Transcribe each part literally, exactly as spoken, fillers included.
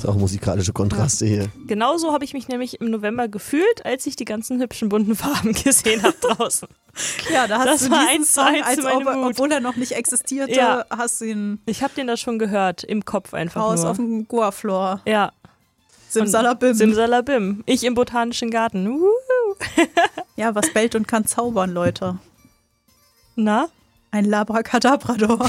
auch musikalische Kontraste ja. hier. Genauso habe ich mich nämlich im November gefühlt, als ich die ganzen hübschen bunten Farben gesehen habe draußen. Ja, da hast das du war diesen eins zu Song, eins als ob, er- obwohl er noch nicht existierte, Ja. hast du ihn Ich habe den da schon gehört, im Kopf einfach raus nur. auf dem Goa-Floor. Ja. Simsalabim. Simsalabim. Ich im Botanischen Garten. Uhu. Ja, was bellt und kann zaubern, Leute. Na? Ein Labracadabrador.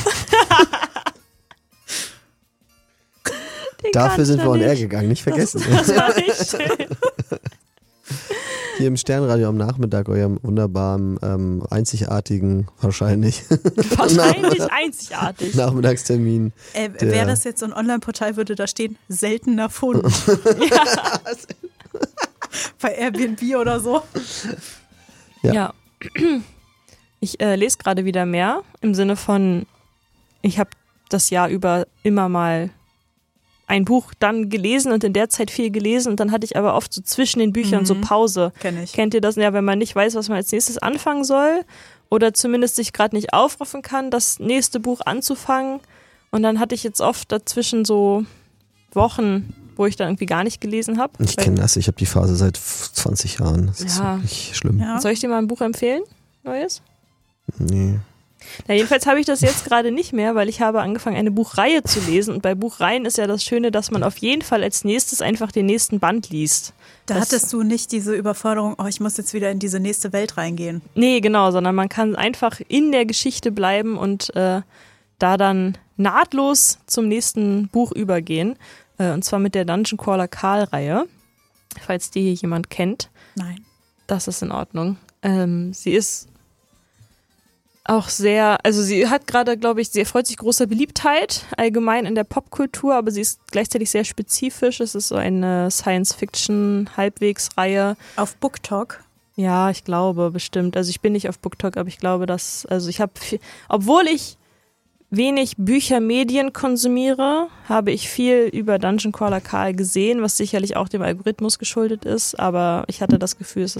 Den Dafür kannst sind du wir on air nicht. gegangen, nicht vergessen. Das, das war nicht schön. Hier im Sternradio am Nachmittag, eurem wunderbaren, ähm, einzigartigen, wahrscheinlich. Wahrscheinlich einzigartig. Nachmittagstermin. Äh, Der- Wäre das jetzt so ein Online-Portal, würde da stehen, seltener Fund. Ja. Bei Airbnb oder so. Ja. Ja. Ich äh, lese gerade wieder mehr im Sinne von, ich habe das Jahr über immer mal ein Buch dann gelesen und in der Zeit viel gelesen und dann hatte ich aber oft so zwischen den Büchern Mhm. so Pause. Kenn ich. Kennt ihr das? Ja, wenn man nicht weiß, was man als nächstes anfangen soll oder zumindest sich gerade nicht aufraffen kann, das nächste Buch anzufangen. Und dann hatte ich jetzt oft dazwischen so Wochen, wo ich dann irgendwie gar nicht gelesen habe. Ich kenne das, ich habe die Phase seit zwanzig Jahren. Das ist Ja. wirklich schlimm. Ja. Soll ich dir mal ein Buch empfehlen? Neues? Nee. Na, jedenfalls habe ich das jetzt gerade nicht mehr, weil ich habe angefangen, eine Buchreihe zu lesen. Und bei Buchreihen ist ja das Schöne, dass man auf jeden Fall als nächstes einfach den nächsten Band liest. Da Das- hattest du nicht diese Überforderung, oh, ich muss jetzt wieder in diese nächste Welt reingehen. Nee, genau, sondern man kann einfach in der Geschichte bleiben und äh, da dann nahtlos zum nächsten Buch übergehen. Äh, und zwar mit der Dungeon Crawler Karl-Reihe. Falls die hier jemand kennt, Nein. das ist in Ordnung. Ähm, sie ist auch sehr, also sie hat gerade, glaube ich, sie erfreut sich großer Beliebtheit allgemein in der Popkultur, aber sie ist gleichzeitig sehr spezifisch. Es ist so eine Science-Fiction-Halbwegs-Reihe. Auf BookTok. Ja, ich glaube bestimmt. Also ich bin nicht auf BookTok, aber ich glaube, dass, also ich habe, obwohl ich wenig Bücher, Medien konsumiere, habe ich viel über Dungeon Crawler Karl gesehen, was sicherlich auch dem Algorithmus geschuldet ist, aber ich hatte das Gefühl, es ist